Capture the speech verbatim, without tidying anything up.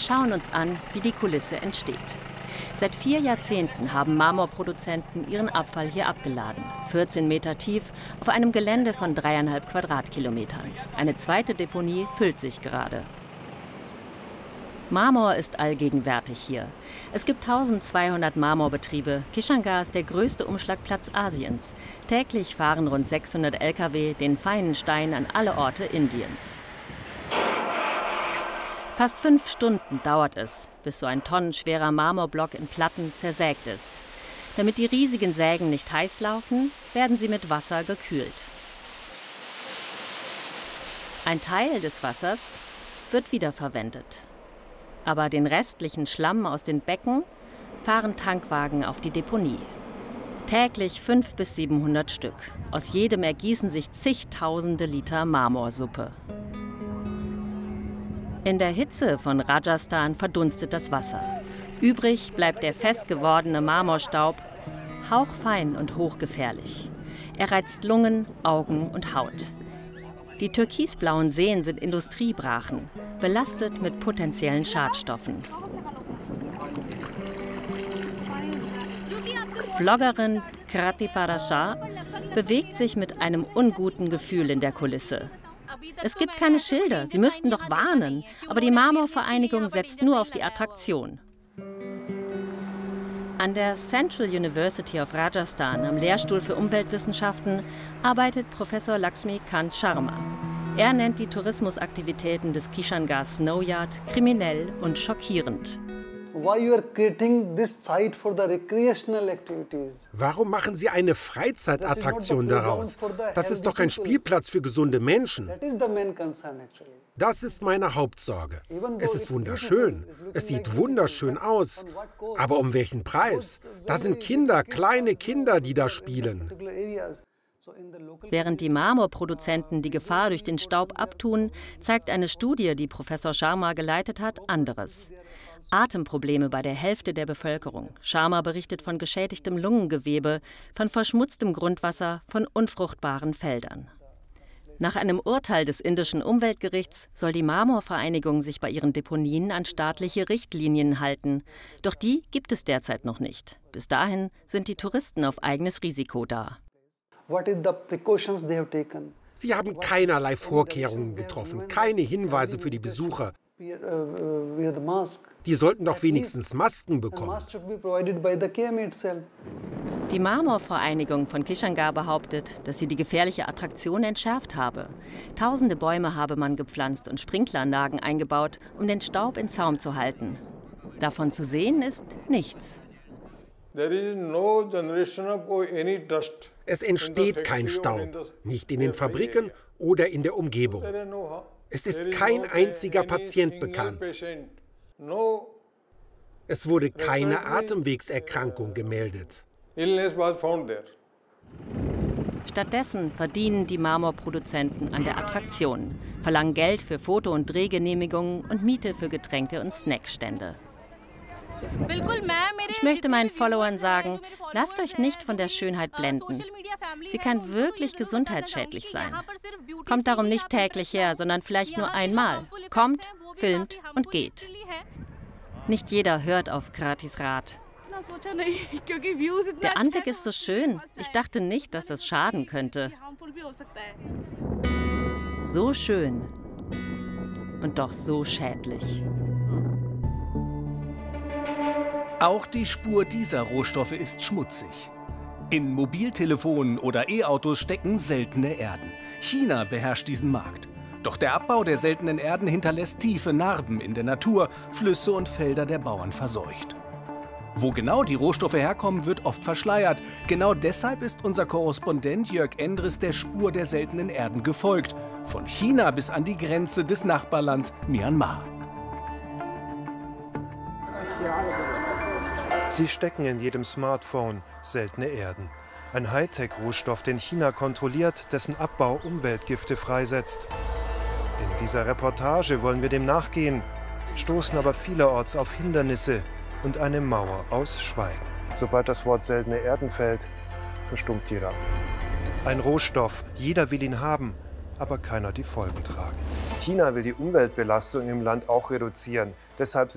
schauen uns an, wie die Kulisse entsteht. Seit vier Jahrzehnten haben Marmorproduzenten ihren Abfall hier abgeladen. vierzehn Meter tief, auf einem Gelände von dreieinhalb Quadratkilometern. Eine zweite Deponie füllt sich gerade. Marmor ist allgegenwärtig hier. Es gibt tausendzweihundert Marmorbetriebe. Kishangarh ist der größte Umschlagplatz Asiens. Täglich fahren rund sechshundert L K W den feinen Stein an alle Orte Indiens. Fast fünf Stunden dauert es, bis so ein tonnenschwerer Marmorblock in Platten zersägt ist. Damit die riesigen Sägen nicht heiß laufen, werden sie mit Wasser gekühlt. Ein Teil des Wassers wird wiederverwendet. Aber den restlichen Schlamm aus den Becken fahren Tankwagen auf die Deponie. Täglich fünfhundert bis siebenhundert Stück. Aus jedem ergießen sich zigtausende Liter Marmorsuppe. In der Hitze von Rajasthan verdunstet das Wasser. Übrig bleibt der fest gewordene Marmorstaub, hauchfein und hochgefährlich. Er reizt Lungen, Augen und Haut. Die türkisblauen Seen sind Industriebrachen, belastet mit potenziellen Schadstoffen. Vloggerin Krati Parashar bewegt sich mit einem unguten Gefühl in der Kulisse. Es gibt keine Schilder, sie müssten doch warnen, aber die Marmorvereinigung setzt nur auf die Attraktion. An der Central University of Rajasthan am Lehrstuhl für Umweltwissenschaften arbeitet Professor Lakshmi Kant Sharma. Er nennt die Tourismusaktivitäten des Kishangarh Snow Yard kriminell und schockierend. Warum machen Sie eine Freizeitattraktion daraus? Das ist doch ein Spielplatz für gesunde Menschen. Das ist meine Hauptsorge. Es ist wunderschön. Es sieht wunderschön aus. Aber um welchen Preis? Da sind Kinder, kleine Kinder, die da spielen. Während die Marmorproduzenten die Gefahr durch den Staub abtun, zeigt eine Studie, die Professor Sharma geleitet hat, anderes. Atemprobleme bei der Hälfte der Bevölkerung. Sharma berichtet von geschädigtem Lungengewebe, von verschmutztem Grundwasser, von unfruchtbaren Feldern. Nach einem Urteil des indischen Umweltgerichts soll die Marmorvereinigung sich bei ihren Deponien an staatliche Richtlinien halten. Doch die gibt es derzeit noch nicht. Bis dahin sind die Touristen auf eigenes Risiko da. Sie haben keinerlei Vorkehrungen getroffen, keine Hinweise für die Besucher. Die sollten doch wenigstens Masken bekommen. Die Marmorvereinigung von Kishangarh behauptet, dass sie die gefährliche Attraktion entschärft habe. Tausende Bäume habe man gepflanzt und Sprinkleranlagen eingebaut, um den Staub in Zaum zu halten. Davon zu sehen ist nichts. Es entsteht kein Staub, nicht in den Fabriken oder in der Umgebung. Es ist kein einziger Patient bekannt. Es wurde keine Atemwegserkrankung gemeldet. Stattdessen verdienen die Marmorproduzenten an der Attraktion, verlangen Geld für Foto- und Drehgenehmigungen und Miete für Getränke und Snackstände. Ich möchte meinen Followern sagen, lasst euch nicht von der Schönheit blenden. Sie kann wirklich gesundheitsschädlich sein. Kommt darum nicht täglich her, sondern vielleicht nur einmal. Kommt, filmt und geht. Nicht jeder hört auf Kratis Rat. Der Anblick ist so schön. Ich dachte nicht, dass das schaden könnte. So schön und doch so schädlich. Auch die Spur dieser Rohstoffe ist schmutzig. In Mobiltelefonen oder E-Autos stecken seltene Erden. China beherrscht diesen Markt. Doch der Abbau der seltenen Erden hinterlässt tiefe Narben in der Natur, Flüsse und Felder der Bauern verseucht. Wo genau die Rohstoffe herkommen, wird oft verschleiert. Genau deshalb ist unser Korrespondent Jörg Endres der Spur der seltenen Erden gefolgt. Von China bis an die Grenze des Nachbarlands Myanmar. Sie stecken in jedem Smartphone, seltene Erden. Ein Hightech-Rohstoff, den China kontrolliert, dessen Abbau Umweltgifte freisetzt. In dieser Reportage wollen wir dem nachgehen, stoßen aber vielerorts auf Hindernisse und eine Mauer aus Schweigen. Sobald das Wort seltene Erden fällt, verstummt jeder. Ein Rohstoff, jeder will ihn haben, aber keiner die Folgen tragen. China will die Umweltbelastung im Land auch reduzieren. Deshalb